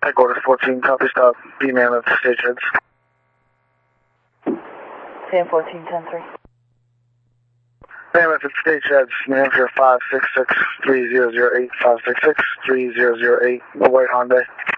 Headquarters 14, copy stop, B-man at the stage heads. 10-14, 10-3. Mammoth at stage heads, New Hampshire 566-3008, 566-3008, the white Hyundai.